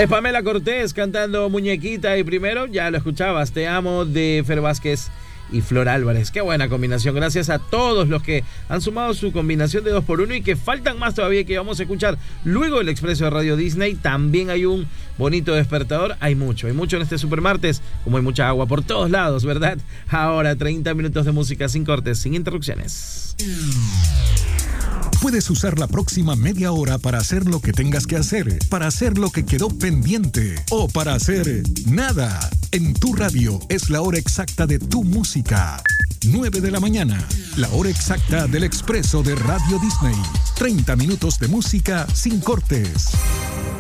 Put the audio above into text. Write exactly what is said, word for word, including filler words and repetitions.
Es Pamela Cortés cantando Muñequita y primero ya lo escuchabas, Te amo de Fer Vázquez y Flor Álvarez. Qué buena combinación. Gracias a todos los que han sumado su combinación de dos por uno y que faltan más todavía que vamos a escuchar luego del Expreso de Radio Disney. También hay un bonito despertador. Hay mucho, hay mucho en este Supermartes, como hay mucha agua por todos lados, ¿verdad? Ahora treinta minutos de música sin cortes, sin interrupciones. Puedes usar la próxima media hora para hacer lo que tengas que hacer, para hacer lo que quedó pendiente o para hacer nada. En tu radio es la hora exacta de tu música. nueve de la mañana, la hora exacta del Expreso de Radio Disney. treinta minutos de música sin cortes.